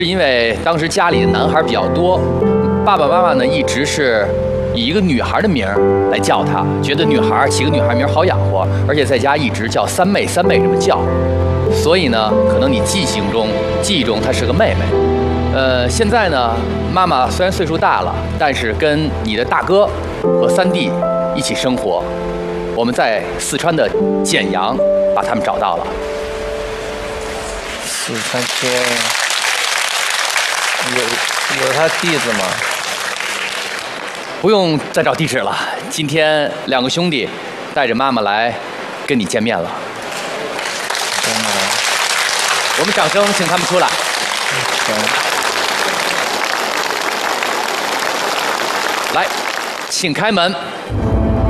因为当时家里的男孩比较多，爸爸妈妈呢一直是以一个女孩的名儿来叫她，觉得起个女孩名好养活，而且在家一直叫三妹三妹这么叫，所以呢，可能你记忆中她是个妹妹。现在呢，妈妈虽然岁数大了，但是跟你的大哥和三弟一起生活。我们在四川的简阳把他们找到了。 四川街有他地址吗？ 不用再找地址了，今天两个兄弟带着妈妈来跟你见面了。我们掌声请他们出来。来，请开门。